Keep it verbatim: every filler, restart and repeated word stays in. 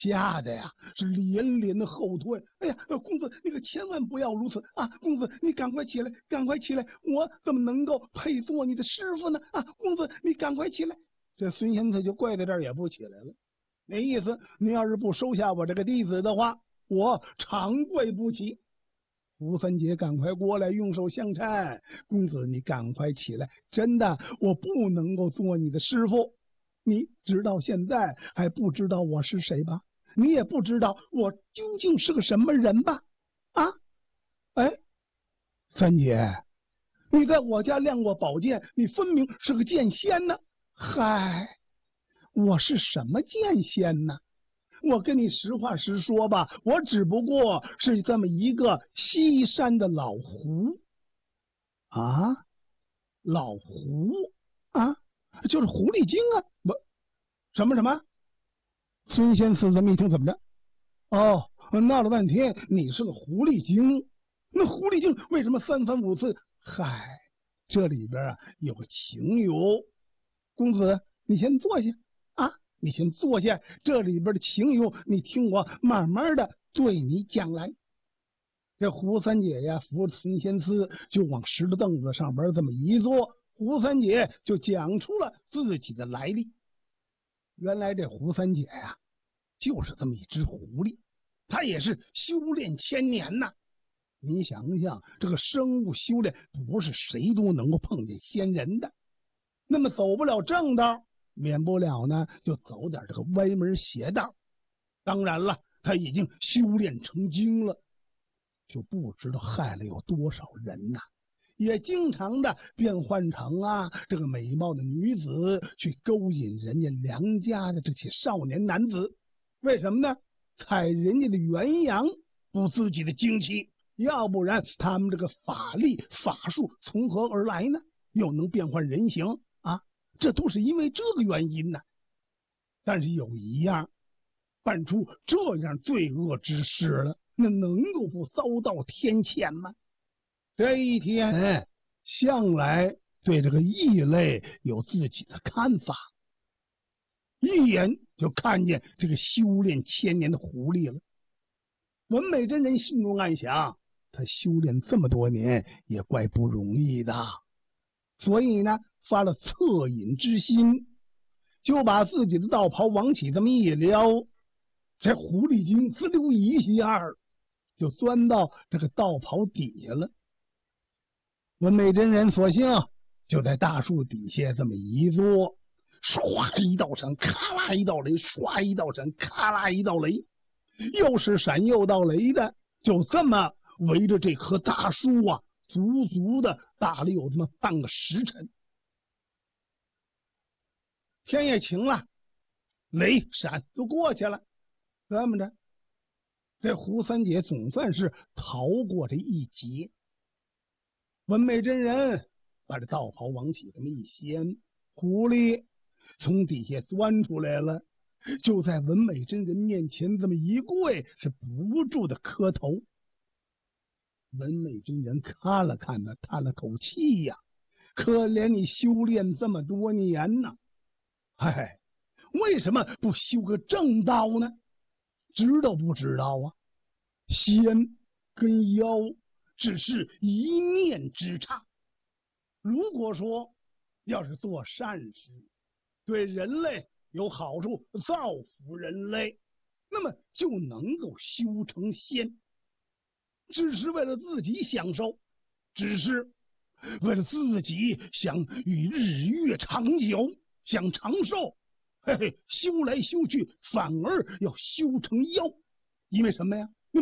吓得呀是连连的后退。哎呀，公子，你可千万不要如此啊！公子，你赶快起来，赶快起来！我怎么能够配做你的师傅呢？啊，公子，你赶快起来！这孙仙子就跪在这儿也不起来了，那意思，你要是不收下我这个弟子的话，我长跪不起。胡三姐赶快过来，用手相搀。公子，你赶快起来！真的，我不能够做你的师傅。你直到现在还不知道我是谁吧？你也不知道我究竟是个什么人吧？啊？哎，三姐，你在我家亮过宝剑，你分明是个剑仙呢。嗨，我是什么剑仙呢？我跟你实话实说吧，我只不过是这么一个西山的老狐啊，老狐啊，就是狐狸精啊，不，什么什么？孙仙四这么一听，怎么着？哦，闹了半天，你是个狐狸精。那狐狸精为什么三番五次？嗨，这里边啊有个情由。公子，你先坐下啊，你先坐下。这里边的情由，你听我慢慢的对你讲来。这胡三姐呀，扶着孙仙司就往石头凳子上边这么一坐，胡三姐就讲出了自己的来历。原来这胡三姐呀，就是这么一只狐狸，她也是修炼千年呐。你想想，这个生物修炼不是谁都能够碰见仙人的，那么走不了正道，免不了呢就走点这个歪门邪道。当然了，他已经修炼成精了，就不知道害了有多少人呐、啊。也经常的变换成啊这个美貌的女子，去勾引人家梁家的这些少年男子。为什么呢？踩人家的元阳，补自己的精气，要不然他们这个法力法术从何而来呢？又能变换人形啊？这都是因为这个原因呢。但是有一样，办出这样罪恶之事了，那能够不遭到天谴吗？这一天向来对这个异类有自己的看法，一眼就看见这个修炼千年的狐狸了。文美真人心中暗想，他修炼这么多年也怪不容易的，所以呢发了恻隐之心，就把自己的道袍往起这么一撩，这狐狸精滋溜一下就钻到这个道袍底下了。文美真人索性就在大树底下这么一坐，唰一道闪，咔啦一道雷，唰一道闪，咔啦一道雷，又是闪又道雷的，就这么围着这棵大树啊，足足的打了有这么半个时辰。天也晴了，雷闪都过去了，这么着，这胡三姐总算是逃过这一劫。文美真人把这道袍往起这么一掀，狐狸从底下钻出来了，就在文美真人面前这么一跪，是不住的磕头。文美真人看了看他，叹了口气呀，可怜你修炼这么多年呢，哎，为什么不修个正道呢？知道不知道啊？仙跟妖只是一念之差。如果说要是做善事，对人类有好处，造福人类，那么就能够修成仙。只是为了自己享受，只是为了自己想与日月长久，想长寿，嘿嘿，修来修去反而要修成妖。因为什么呀？